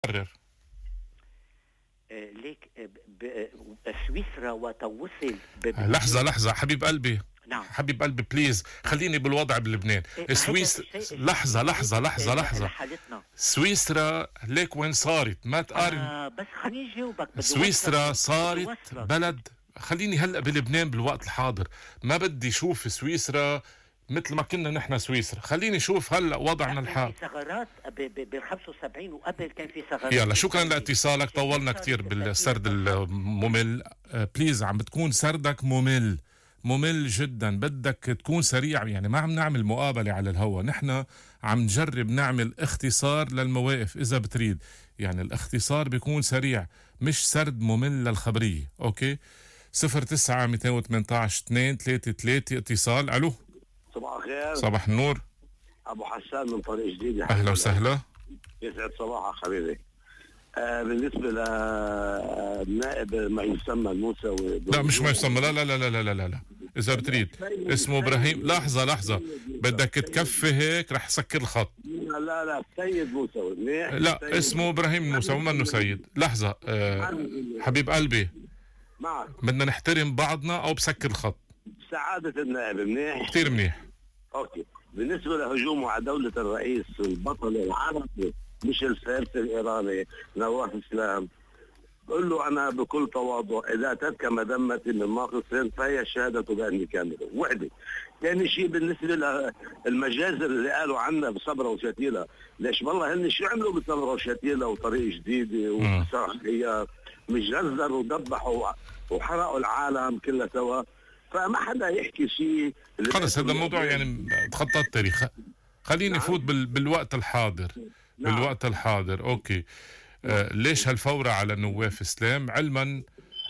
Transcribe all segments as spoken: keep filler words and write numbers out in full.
قرر. ليك سويسرا وتوصل لحظة لحظة حبيب قلبي. نعم. حبيب قلبي بليز خليني بالوضع بلبنان. سويس لحظة لحظة لحظة لحظة سويسرا ليك وين صارت؟ ما تقارن. آه بس خليني جاوبك. سويسرا صارت بلد. خليني هلأ بلبنان بالوقت الحاضر، ما بدي شوف سويسرا مثل ما كنا نحن سويسرا، خليني شوف هلأ وضعنا الحال. في ثغرات بال خمسة وسبعين وقبل كان في ثغرات. يلا شكرا لاتصالك، طولنا كتير بالسرد الممل. بليز عم بتكون سردك ممل ممل جدا، بدك تكون سريع، يعني ما عم نعمل مقابلة على الهوا، نحن عم نجرب نعمل اختصار للمواقف إذا بتريد، يعني الاختصار بيكون سريع مش سرد ممل للخبرية. أوكي صفر تسعة مئتين وثمانية عشر اثنين ثلاثة ثلاثة اتصال. ألو صباح الخير. صباح النور. أبو حسان من طريق جديد. أهلا وسهلا. يسعد صباحك حبيبي. آه بالنسبة للنائب ما يسمى الموسوي. لا مش ما يسمى، لا لا لا لا لا لا لا إذا بتريد اسمه إبراهيم. لحظة لحظة بدك تكفي هيك رح سكر الخط. لا لا سيد موسوي منيح. لا اسمه إبراهيم الموسوي منه سيد. لحظة آه حبيب قلبي معك بدنا نحترم بعضنا أو بسكر الخط. سعادة النائب منيح كتير منيح. أوكي بالنسبة لهجومه على دولة الرئيس البطل العربي مش الفارسي الإيراني نواف إسلام، قل له أنا بكل تواضع إذا أتتك مذمتي من ناقصين فهي الشهادة بأني كامل. وحدة. ثاني شيء بالنسبة للمجازر اللي قالوا عنا بصبرة وشتيلة، ليش والله هن شو عملوا بصبرة وشتيلة وطريق جديدة وصحية؟ مش جزروا وذبحوا وحرقوا العالم كلها سوا، فما حدا يحكي شيء. خلص هذا الموضوع يعني تخطى التاريخ، خليني نفوت نعم. بال... بالوقت الحاضر. نعم. بالوقت الحاضر اوكي. آه ليش هالفورة على نواف اسلام، علما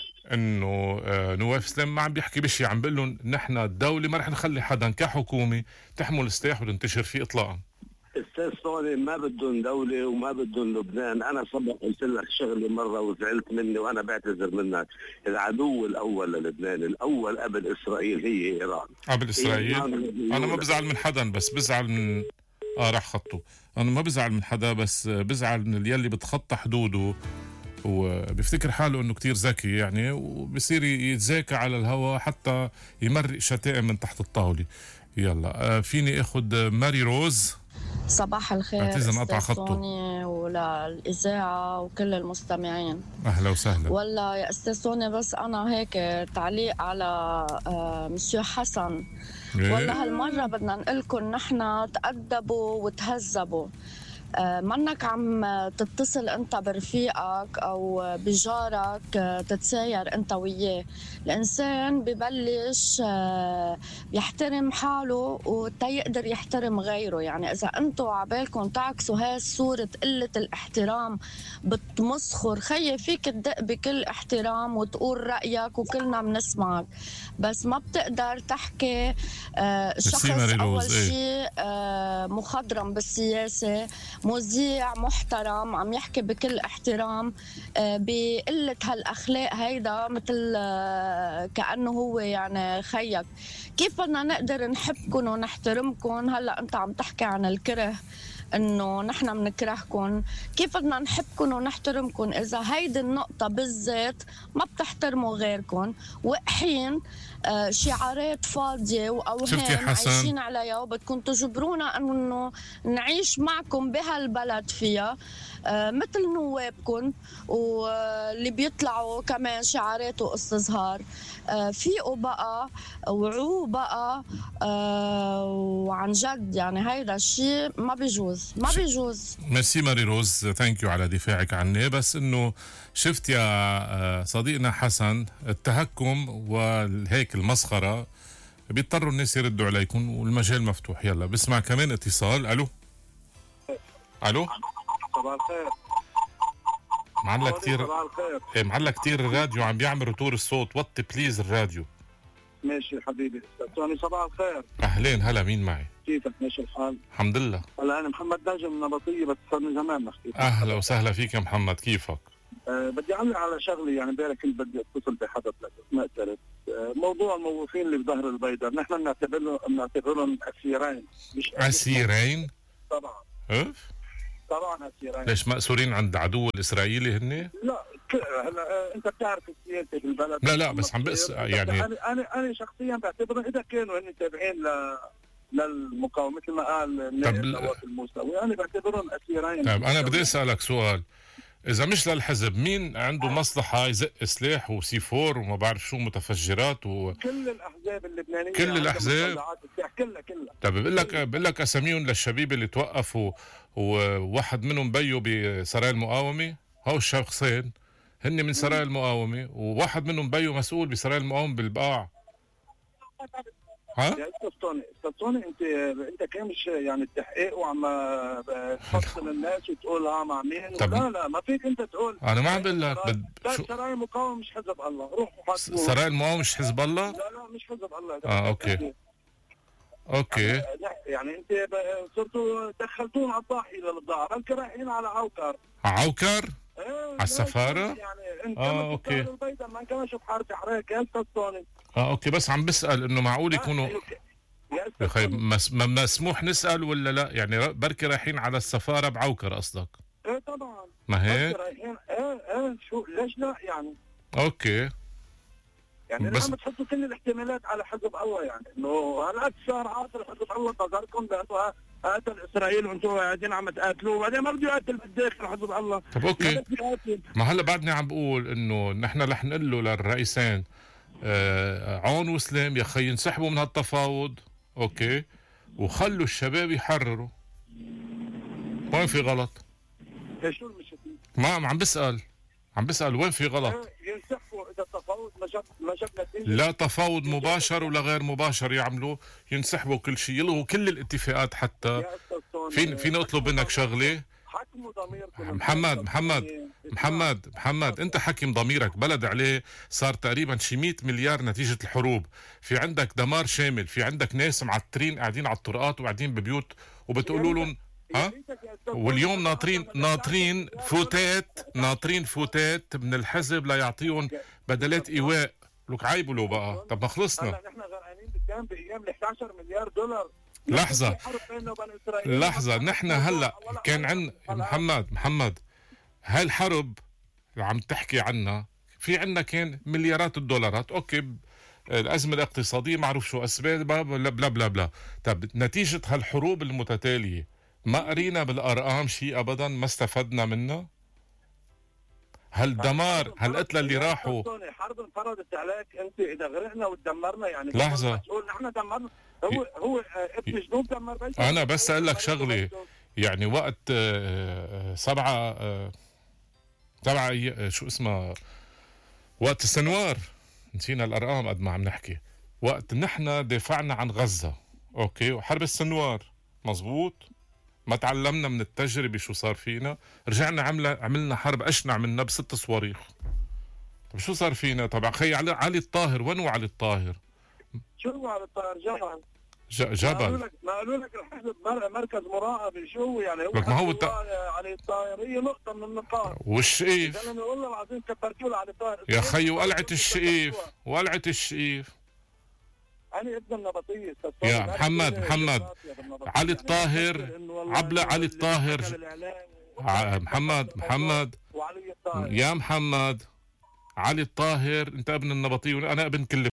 انه آه نواف اسلام ما عم بيحكي بشي، عم بيقول لهم نحن الدولة ما رح نخلي حدا كحكومة تحمل السلاح وتنتشر فيه اطلاقا. استاذ صوني ما بدهم دولة وما بدهم لبنان. انا سبق قلت لك شغلة مرة وزعلت مني وانا بعتذر منك. العدو الاول للبنان الاول قبل اسرائيل هي ايران. قبل اسرائيل انا ما بزعل من حدا، بس بزعل من اه راح خطه. انا ما بزعل من حدا بس بزعل من اليلي بتخطى حدوده وبيفتكر حاله انه كتير ذكي يعني، وبصير يتذاكى على الهوا حتى يمرق شتائم من تحت الطاولة. يلا آه فيني اخد ماري روز. صباح الخير استاذ سوني وللإذاعة وكل المستمعين. أهلا وسهلا. والله يا أستاذ سوني بس أنا هيك تعليق على آه مسيو حسن. إيه؟ والله هالمرة بدنا نقلكم نحن تأدبوا وتهذبوا. آه منك عم تتصل انت برفيقك او بجارك آه تتساير انت وياه. الانسان ببلش آه يحترم حاله وتيقدر يحترم غيره. يعني اذا انتو عبالكم تعكسوا هاي صورة قلة الاحترام بتمسخر، خيي فيك تدق بكل احترام وتقول رأيك وكلنا بنسمعك، بس ما بتقدر تحكي آه شخص اول شيء آه مخضرم بالسياسة، مذيع محترم عم يحكي بكل احترام آه بقلة هالأخلاق هيدا مثل آه كأنه هو يعني خيك. كيف بدنا نقدر نحبكم ونحترمكم؟ هلأ أنت عم تحكي عن الكره انه نحن بنكرهكم، كيف بدنا نحبكم ونحترمكم اذا هيدي النقطه بالذات ما بتحترموا غيركم؟ وقحين آه شعارات فاضيه واوهام عايشين عليها وبدكم تجبرونا انه نعيش معكم بهالبلد فيها آه مثل نوابكم واللي بيطلعوا كمان شعارات واستصهار. آه فيقوا بقى وعوا بقى آه وعن جد يعني هيدا الشيء ما بيجوز ما بيجوز. ميرسي ماري روز، ثانك يو على دفاعك عني. بس انه شفت يا صديقنا حسن التهكم وهيك المسخره بيضطروا الناس يردوا عليكم والمجال مفتوح. يلا بسمع كمان اتصال. الو الو صباح الخير. معلق كتير ايه معلق كتير الراديو عم بيعمل رتور الصوت، وطي بليز الراديو. ماشي حبيبي. سوني صباح الخير. اهلين هلا مين معي؟ كيفك ماشي الحال؟ الحمد لله. هلا انا محمد ناجم من نبطية بس صار من زمان نحكي. اهلا وسهلا فيك يا محمد، كيفك؟ أه بدي اعلق على شغله يعني امبارح كنت بدي اتصل بحدث لك ما قدرت. أه موضوع الموظفين اللي بظهر البيضاء نحن بنعتبرهم بنعتبرهم اسيرين مش اسيرين؟ طبعا. اف طبعا اسيرين. ليش مأسورين عند عدو الإسرائيلي هن؟ لا هلا انت بتعرف السياسه بالبلد. لا لا بس عم بس يعني انا انا انا شخصيا بعتبر اذا كانوا هن تابعين ل للمقاومه مثل ما قال النائب نواف الموسوي، انا بعتبرهم اسيرين. طيب انا بدي اسالك سؤال، اذا مش للحزب مين عنده مصلحه يزق سلاح وسي فور وما بعرف شو متفجرات و كل الاحزاب اللبنانيه، كل الاحزاب كلها كلها. طيب بقول لك بقول لك اساميهم للشبيبه اللي توقفوا وواحد منهم بيو بسرايا المقاومه، هو الشخصين هن من سرايا المقاومه، وواحد منهم بيو مسؤول بسرايا المقاومه بالبقاع. ها؟ يا استاذ طوني، استاذ طوني انت انت كان مش يعني التحقيق وعم تفصل الناس وتقول ها مع مين؟ لا لا ما فيك انت تقول. انا ما عم بقول لك بد... شو... سرايا المقاومه مش حزب الله، روحوا حاسبوه. سرايا المقاومه مش حزب الله؟ لا لا مش حزب الله. اه اوكي اوكي يعني انت صرتوا دخلتونا على الضاحيه للضاع، بلكي رايحين على عوكر. عوكر؟ ايه على السفاره؟ يعني انت اه اوكي البيضاء ما كان اشوف حركه حركه يا استاذ طوني. اه اوكي بس عم بسال انه معقول يكونوا يا اخي مس... مسموح نسال ولا لا؟ يعني بركي رايحين على السفاره بعوكر قصدك؟ ايه طبعا ما هيك؟ رايحين ايه ايه شو ليش لا يعني؟ اوكي يعني بس عم تحطوا كل الاحتمالات على حزب الله، يعني انه هلا صار عاصر حزب الله قدركم لانه قاتل اسرائيل وانتم قاعدين عم تقاتلوه، وبعدين ما بده يقاتل بالداخل حزب الله. طب اوكي ما هلا بعدني عم بقول انه نحن رح نقول له للرئيسين آه عون وسلام يا خي ينسحبوا من هالتفاوض، اوكي، وخلوا الشباب يحرروا. وين في غلط؟ شو المشكله؟ ما عم بسال عم بسال وين في غلط؟ ينسحبوا اذا التفاوض ما جاب ما جاب نتيجه. لا تفاوض مباشر ولا غير مباشر يعملوا، ينسحبوا كل شيء، يلغوا كل الاتفاقات. حتى فين فين اطلب منك شغله؟ حكموا ضميركم. محمد محمد محمد محمد انت حكم ضميرك، بلد عليه صار تقريبا شي مية مليار نتيجه الحروب، في عندك دمار شامل، في عندك ناس معترين قاعدين على الطرقات وقاعدين ببيوت وبتقولوا لهم ها؟ واليوم ناطرين ناطرين فوتات ناطرين فوتات من الحزب ليعطيهم بدلات ايواء. لك عيبوا له بقى. طب ما خلصنا. نحن غرقانين بالدم بايام ال احد عشر مليار دولار. لحظة لحظة نحن هلا كان عندنا محمد محمد هالحرب اللي عم تحكي عنها في عندنا كان مليارات الدولارات، اوكي الأزمة الاقتصادية معروف شو أسبابها بلا بلا بلا بلا. طب نتيجة هالحروب المتتالية ما قرينا بالأرقام شيء أبدا، ما استفدنا منها. هالدمار هالقتلة اللي راحوا حرب انفرضت عليك انت اذا غرقنا وتدمرنا يعني. لحظة تقول نحن دمرنا، هو هو ابن جنوب دمر بيت. انا بس اقول لك شغله، يعني وقت سبعة سبعة شو اسمها وقت السنوار، نسينا الارقام قد ما عم نحكي، وقت نحن دافعنا عن غزة اوكي وحرب السنوار مزبوط، ما تعلمنا من التجربة شو صار فينا، رجعنا عملنا عملنا حرب اشنع منا بست صواريخ. طب شو صار فينا؟ طب اخي علي علي الطاهر، وين هو علي الطاهر؟ شو هو علي الطاهر؟ جبل جبل ما قالوا لك الحزب مركز مراقبه شو يعني؟ هو ما هو الت... علي الطاهر هي نقطه من النقاط. والشقيف انا والله العظيم كبرتوا له علي الطاهر يا خي، وقلعه الشقيف وقلعه الشقيف. أنا ابن النبطية يا محمد محمد علي الطاهر عبلة علي الطاهر محمد محمد يا محمد علي الطاهر، انت ابن النبطية وانا ابن كل